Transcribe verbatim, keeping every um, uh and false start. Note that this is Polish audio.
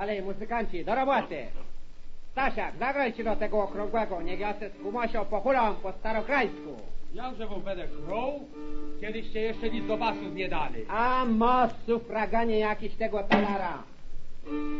Ale muzykanci, do roboty! Stasiak, zagrajcie do tego okrągłego, niech ja se z Kumosią pochulam po starokrajsku. Jakże wam będę chrął? Kiedyście jeszcze nic do basów nie dali. A mosu fraganie jakiś tego talara.